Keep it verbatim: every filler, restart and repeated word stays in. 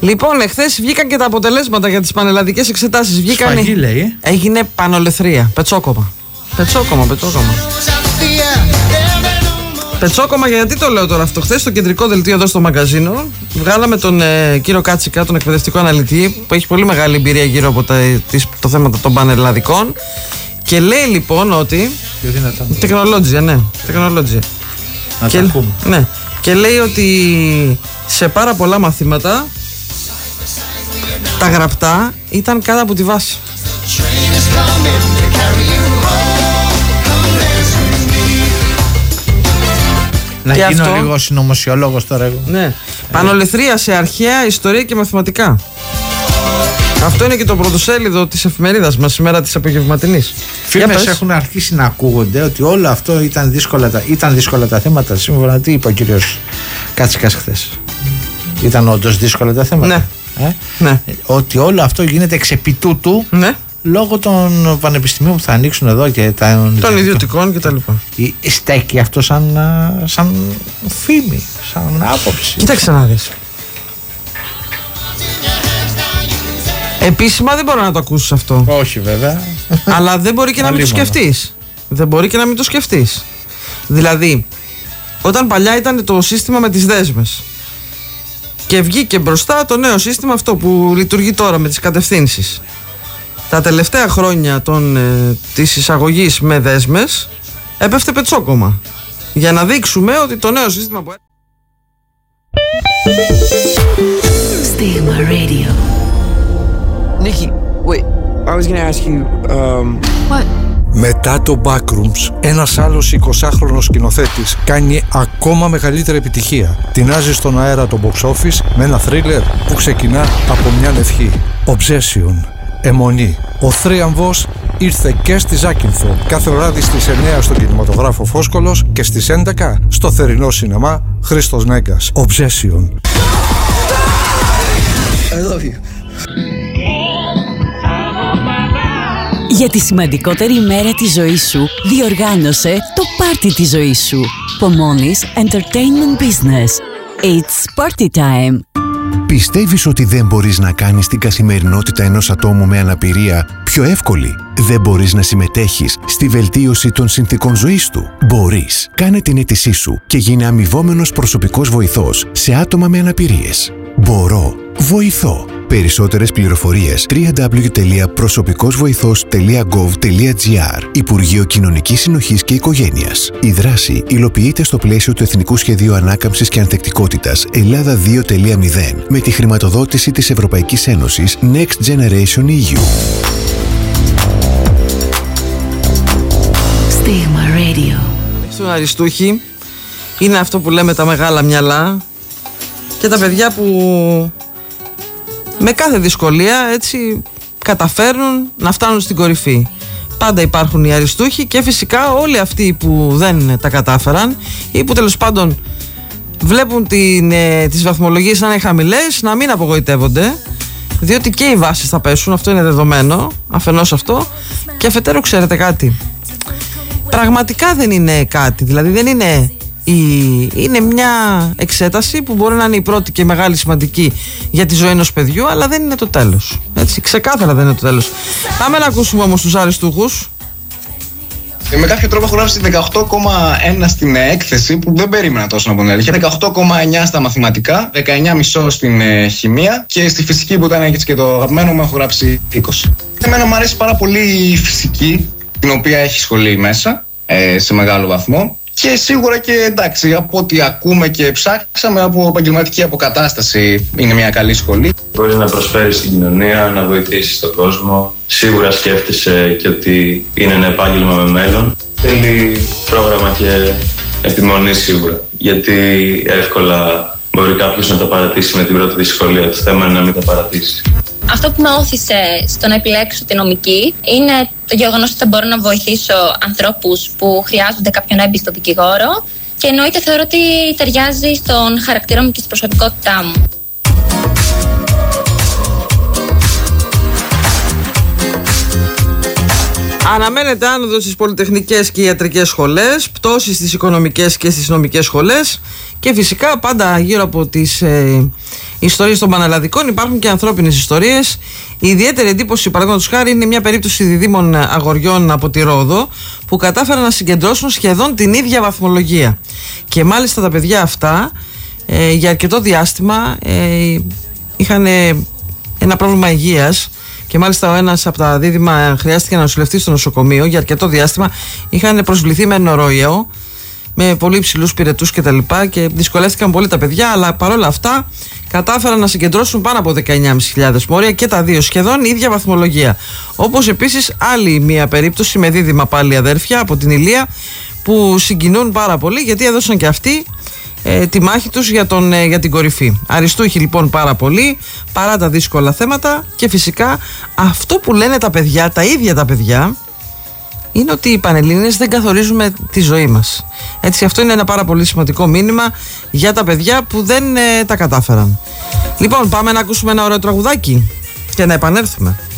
Λοιπόν, εχθές βγήκαν και τα αποτελέσματα για τις πανελλαδικές εξετάσεις. Βγήκαν. Σφαγή, λέει. Έγινε πανολεθρία. Πετσόκομα. Πετσόκομα, πετσόκομα. Πετσόκομα, γιατί το λέω τώρα αυτό? Χθες στο κεντρικό δελτίο εδώ στο μαγκαζίνο βγάλαμε τον ε, κύριο Κάτσικα, τον εκπαιδευτικό αναλυτή, που έχει πολύ μεγάλη εμπειρία γύρω από τα, τις, το θέμα των πανελλαδικών. Και λέει λοιπόν ότι. Τεχνολόγια, ναι. Τεχνολόγια. Να και, τα ακούμε. Ναι. Και λέει ότι σε πάρα πολλά μαθήματα τα γραπτά ήταν κάτω από τη βάση. Να και γίνω αυτό, λίγο συνωμοσιολόγος τώρα εγώ. Ναι. Ε. Πανολεθρία σε αρχαία, ιστορία και μαθηματικά. Αυτό είναι και το πρωτοσέλιδο της εφημερίδας μας σήμερα της απογευματινής. Φήμες έχουν αρχίσει να ακούγονται ότι όλο αυτό ήταν δύσκολα τα, ήταν δύσκολα τα θέματα. Σύμφωνα τι είπε ο κύριος Κάτσικας χθες? Ήταν όντως δύσκολα τα θέματα. Ναι. Ε? Ναι. Ότι όλο αυτό γίνεται εξ επί τούτου, ναι. λόγω των πανεπιστημίων που θα ανοίξουν εδώ και τα, των ιδιωτικών κτλ. Στέκει αυτό σαν, σαν φήμη, σαν άποψη. Κοίταξε να δεις. Επίσημα δεν μπορώ να το ακούσεις αυτό. Όχι βέβαια. Αλλά δεν μπορεί και να μην το σκεφτείς. Δεν μπορεί και να μην το σκεφτείς. Δηλαδή, όταν παλιά ήταν το σύστημα με τις δέσμες και βγήκε μπροστά το νέο σύστημα αυτό που λειτουργεί τώρα με τις κατευθύνσεις. Τα τελευταία χρόνια των, ε, της εισαγωγής με δέσμες έπεφτε πετσόκομα. Για να δείξουμε ότι το νέο σύστημα που... Stigma Radio. Nikki, wait. I was gonna ask you, um... What? Μετά το Backrooms, ένας άλλος εικοσάχρονος σκηνοθέτης κάνει ακόμα μεγαλύτερη επιτυχία. Τεινάζει στον αέρα το box office με ένα θρίλερ που ξεκινά από μια ευχή. Obsession. Αιμονή. Ο θρίαμβος ήρθε και στη Ζάκυνθο κάθε βράδυ στις εννιά στον κινηματογράφο Φόσκολος και στις έντεκα στο θερινό σινεμά Χρήστος Νέγκας. Obsession. I love you. Για τη σημαντικότερη ημέρα της ζωής σου, διοργάνωσε το πάρτι της ζωής σου. Pomonis Entertainment Business. It's party time. Πιστεύεις ότι δεν μπορείς να κάνεις την καθημερινότητα ενός ατόμου με αναπηρία πιο εύκολη? Δεν μπορείς να συμμετέχεις στη βελτίωση των συνθήκων ζωής του? Μπορείς. Κάνε την αίτησή σου και γίνε αμοιβόμενος προσωπικός βοηθός σε άτομα με αναπηρίες. Μπορώ. Βοηθώ. Περισσότερες πληροφορίες double-u double-u double-u τελεία προσωπικός βοηθός τελεία gov τελεία gr. Υπουργείο Κοινωνικής Συνοχής και Οικογένειας. Η δράση υλοποιείται στο πλαίσιο του Εθνικού Σχεδίου Ανάκαμψης και Ανθεκτικότητας Ελλάδα δύο τελεία μηδέν με τη χρηματοδότηση της Ευρωπαϊκής Ένωσης Next Generation ι γιου. Stigma Radio. Στον Αριστούχη είναι αυτό που λέμε τα μεγάλα μυαλά και τα παιδιά που με κάθε δυσκολία έτσι καταφέρνουν να φτάνουν στην κορυφή. Πάντα υπάρχουν οι αριστούχοι και φυσικά όλοι αυτοί που δεν τα κατάφεραν ή που τέλος πάντων βλέπουν την, ε, τις βαθμολογίες να είναι χαμηλές, να μην απογοητεύονται, διότι και οι βάσεις θα πέσουν, αυτό είναι δεδομένο, αφενός αυτό, και αφετέρου ξέρετε κάτι, πραγματικά δεν είναι κάτι, δηλαδή δεν είναι η... είναι μια εξέταση που μπορεί να είναι η πρώτη και μεγάλη σημαντική για τη ζωή ενός παιδιού, αλλά δεν είναι το τέλος. Έτσι, ξεκάθαρα δεν είναι το τέλος. Πάμε να ακούσουμε όμως τους αριστούχους. Με κάποιο τρόπο έχω γράψει δεκαοκτώ κόμμα ένα στην έκθεση που δεν περίμενα τόσο να πω την αλήθεια. δεκαοκτώ κόμμα εννιά στα μαθηματικά, δεκαεννιά κόμμα πέντε στην ε, χημεία και στη φυσική που ήταν έτσι και το αγαπημένο μου έχω γράψει είκοσι. Εμένα μου αρέσει πάρα πολύ η φυσική, την οποία έχει σχολή μέσα ε, σε μεγάλο βαθμό. Και σίγουρα και εντάξει, από ό,τι ακούμε και ψάξαμε, από επαγγελματική αποκατάσταση είναι μια καλή σχολή. Μπορείς να προσφέρεις στην κοινωνία, να βοηθήσεις τον κόσμο. Σίγουρα σκέφτεσαι και ότι είναι ένα επάγγελμα με μέλλον. Θέλει πρόγραμμα και επιμονή σίγουρα. Γιατί εύκολα μπορεί κάποιος να τα παρατήσει με την πρώτη δυσκολία. Το θέμα είναι να μην τα παρατήσει. Αυτό που με όθησε στο να επιλέξω τη νομική είναι το γεγονός ότι θα μπορώ να βοηθήσω ανθρώπους που χρειάζονται κάποιον έμπιστο δικηγόρο και εννοείται θεωρώ ότι ταιριάζει στον χαρακτήρα μου και στην προσωπικότητά μου. Αναμένεται άνοδος στις πολυτεχνικές και ιατρικές σχολές, πτώση στις οικονομικές και στις νομικές σχολές και φυσικά πάντα γύρω από τις ε, ιστορίες των πανελλαδικών υπάρχουν και ανθρώπινες ιστορίες. Η ιδιαίτερη εντύπωση, παραδείγματος χάρη, είναι μια περίπτωση διδήμων αγοριών από τη Ρόδο που κατάφεραν να συγκεντρώσουν σχεδόν την ίδια βαθμολογία. Και μάλιστα τα παιδιά αυτά ε, για αρκετό διάστημα ε, είχαν ένα πρόβλημα υγείας. Και μάλιστα ο ένας από τα δίδυμα χρειάστηκε να νοσηλευτεί στο νοσοκομείο για αρκετό διάστημα. Είχαν προσβληθεί με νορόιεο, με πολύ υψηλούς πυρετούς κτλ. Και, και δυσκολεύτηκαν πολύ τα παιδιά, αλλά παρόλα αυτά κατάφεραν να συγκεντρώσουν πάνω από δεκαεννιά χιλιάδες μόρια και τα δύο σχεδόν η ίδια βαθμολογία. Όπως επίσης άλλη μία περίπτωση με δίδυμα πάλι αδέρφια από την Ηλία που συγκινούν πάρα πολύ γιατί έδωσαν και αυτοί Ε, τη μάχη τους για, τον, ε, για την κορυφή. Αριστούχοι λοιπόν πάρα πολύ παρά τα δύσκολα θέματα και φυσικά αυτό που λένε τα παιδιά, τα ίδια τα παιδιά, είναι ότι οι Πανελλήνιες δεν καθορίζουμε τη ζωή μας. Έτσι, αυτό είναι ένα πάρα πολύ σημαντικό μήνυμα για τα παιδιά που δεν ε, τα κατάφεραν. Λοιπόν, πάμε να ακούσουμε ένα ωραίο τραγουδάκι και να επανέλθουμε.